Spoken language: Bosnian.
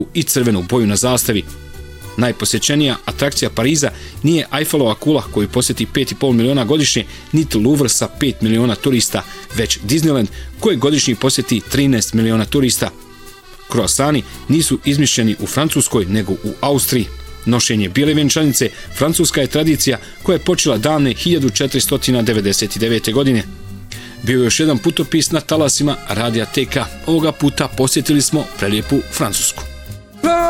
i crvenu boju na zastavi. Najposjećenija atrakcija Pariza nije Eiffelova kula koju posjeti 5,5 miliona godišnje, niti Louvre sa 5 miliona turista, već Disneyland koji godišnji posjeti 13 miliona turista. Kroasani nisu izmišljeni u Francuskoj nego u Austriji. Nošenje bijele vjenčanice francuska je tradicija koja je počela davne 1499. godine. Bio je još jedan putopis na talasima Radija TK. Ovoga puta posjetili smo prelijepu Francusku.